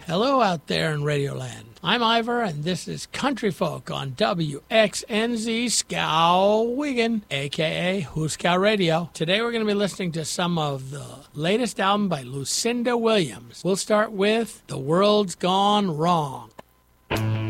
Hello out there in Radioland. I'm Ivor, and this is Country Folk on WXNZ Skowhegan, a.k.a. Hooskow Radio. Today we're going to be listening to some of the latest album by Lucinda Williams. We'll start with The World's Gone Wrong.